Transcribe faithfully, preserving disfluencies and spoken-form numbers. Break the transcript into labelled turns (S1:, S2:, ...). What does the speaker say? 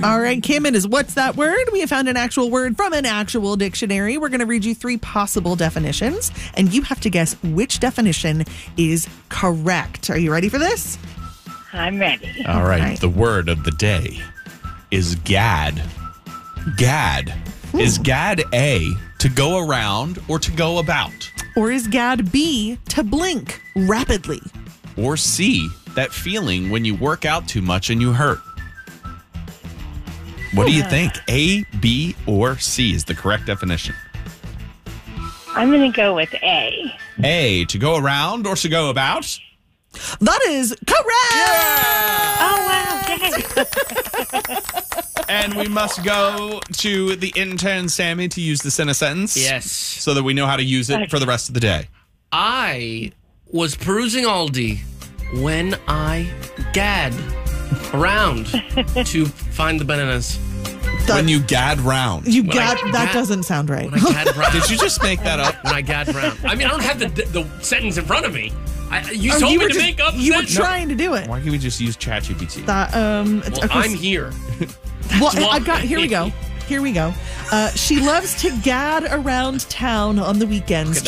S1: All right, Kim, it is What's That Word? We have found an actual word from an actual dictionary. We're going to read you three possible definitions, and you have to guess which definition is correct. Are you ready for this?
S2: I'm ready.
S3: All right.
S1: right.
S3: The word of the day is gad. Gad. Ooh. Is gad A, to go around or to go about?
S1: Or is gad B, to blink rapidly?
S3: Or C, that feeling when you work out too much and you hurt? What do you think? A, B, or C is the correct definition?
S2: I'm going to go with A.
S3: A, to go around or to go about?
S1: That is correct!
S2: Yeah! Oh, wow. Yay.
S3: And we must go to the intern, Sammy, to use this in a sentence.
S4: Yes.
S3: So that we know how to use it for the rest of the day.
S4: I was perusing Aldi when I gad around to find the bananas.
S1: That,
S3: when you gad round.
S1: You
S4: When
S1: gad,
S4: I
S1: that
S4: gad-
S1: doesn't sound right.
S4: When I gad round.
S3: Did you just make that up?
S4: When I gad round. I mean, I don't have the the sentence in front of me. I, you
S1: Oh,
S4: told
S1: you
S4: me
S1: were
S4: to
S1: just-
S4: make up the
S1: You were
S4: sentence.
S1: trying to do it.
S3: Why can't we just use ChatGPT?
S1: That, um,
S4: Well,
S1: okay,
S4: I'm here.
S1: Well,
S4: why.
S1: I've got, here we go. Here we go. Uh, she loves to gad around town on the weekends.